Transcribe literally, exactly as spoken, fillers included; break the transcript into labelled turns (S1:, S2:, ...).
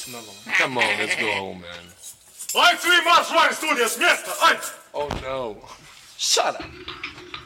S1: just another one. Come on, let's go home, man.
S2: Line three, March one, studio, с места, Ань!
S1: Oh, no.
S3: Shut up.